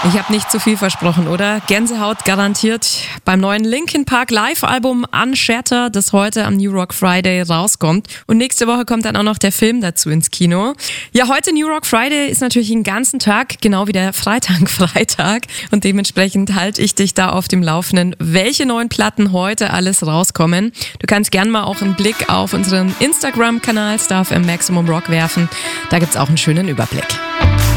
Ich habe nicht zu viel versprochen, oder? Gänsehaut garantiert beim neuen Linkin Park Live-Album Unshatter, das heute am New Rock Friday rauskommt. Und nächste Woche kommt dann auch noch der Film dazu ins Kino. Ja, heute New Rock Friday ist natürlich den ganzen Tag, genau wie der Freitag. Und dementsprechend halte ich dich da auf dem Laufenden, welche neuen Platten heute alles rauskommen. Du kannst gerne mal auch einen Blick auf unseren Instagram-Kanal StarFM Maximum Rock werfen. Da gibt's auch einen schönen Überblick.